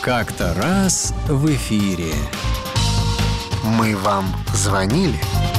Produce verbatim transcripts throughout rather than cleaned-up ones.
Как-то раз в эфире. Мы вам звонили?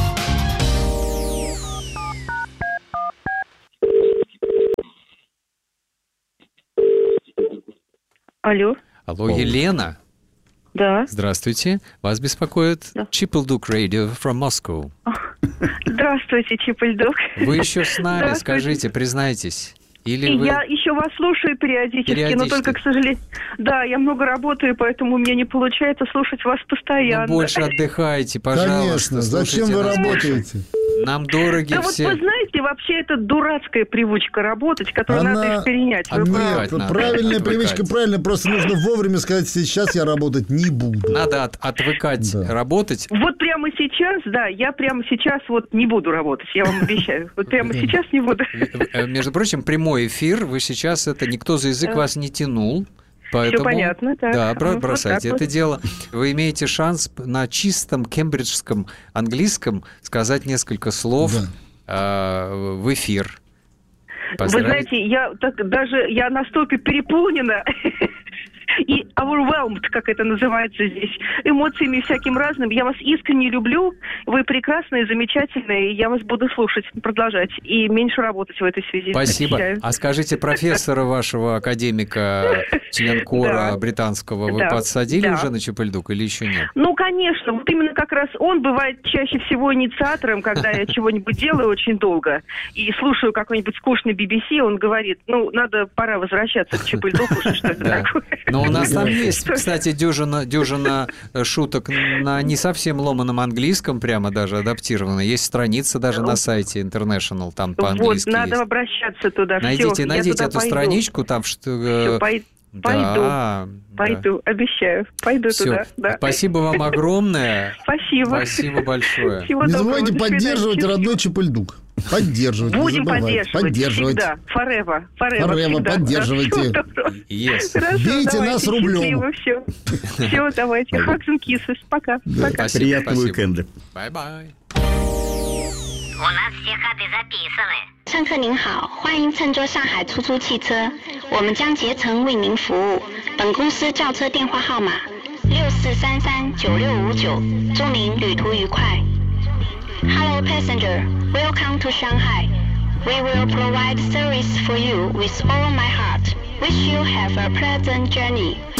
Алло. Алло, Елена? Да. Здравствуйте. Вас беспокоит Да. Чип-Эл-Дук Radio from Moscow. Здравствуйте, Чип-Эл-Дук. Вы еще с нами, Здравствуйте. скажите, признайтесь. Или И вы... я еще вас слушаю периодически, Периодически. но только, к сожалению... Да, я много работаю, поэтому у меня не получается слушать вас постоянно. Ну, больше отдыхайте, пожалуйста. Конечно, зачем слушайте вы нас больше. работаете? Нам дороги Да вот все. вы знаете, вообще это дурацкая привычка работать, которую Она- надо искоренять. Вы Отвыкать правы. Нет, надо, правильная отвыкать. привычка, правильно. Просто нужно вовремя сказать, сейчас я работать не буду. Надо от- отвыкать Да. работать. Вот прямо сейчас, да, я прямо сейчас вот не буду работать, я вам обещаю. Вот прямо сейчас не буду. Э, Между прочим, прямой эфир, вы сейчас это, никто за язык вас не тянул. Поэтому, понятно, так. Да, бро- Ну, вот бросайте так это вот. дело. Вы имеете шанс на чистом кембриджском английском сказать несколько слов э, в эфир. Вы Поздравить. знаете, я так даже я настолько переполнена и overwhelmed, как это называется здесь, эмоциями всяким разным. Я вас искренне люблю, вы прекрасные, замечательные, и я вас буду слушать, продолжать, и меньше работать в этой связи. Спасибо. Обещаю. А скажите, профессора вашего академика, член кора Да. британского, вы Да. подсадили Да. уже на Чип-Эл-Дук или еще нет? Ну, конечно, вот именно как раз он бывает чаще всего инициатором, когда я чего-нибудь делаю очень долго и слушаю какой-нибудь скучный би би си, он говорит, ну, надо, пора возвращаться к Чип-Эл-Дуку, что это Да. такое. Но у нас там есть, кстати, дюжина, дюжина шуток на не совсем ломаном английском, прямо даже адаптировано. Есть страница даже на сайте International, там Вот, по-английски надо есть. обращаться туда. Найдите, Всё, я найдите туда эту пойду. страничку, там что... Всё, э, пой- да, пойду, да. пойду, обещаю, пойду Всё. туда. Да. Спасибо вам огромное. Спасибо. Спасибо большое. Всего Не доброго, забывайте до свидания. поддерживать родной Чип-Эл-Дук. Поддерживать, не Будем забывайте. поддерживать. Поддерживать. Всегда. Forever. Forever. Forever, всегда. поддерживайте. Всего доброго. Yes. Хорошо, Бейте давайте, нас рублем. счастливо, Все. Все, давайте. Hugs and kisses. Пока. Пока. Спасибо, Приятного спасибо. уикенда. Bye-bye. У нас все ходы записаны. 乘客您好，欢迎乘坐上海出租汽车，我们将竭诚为您服务。本公司轿车电话号码六四三三九六五九，祝您旅途愉快。Hello passenger, welcome to Shanghai. We will provide service for you with all my heart. Wish you have a pleasant journey.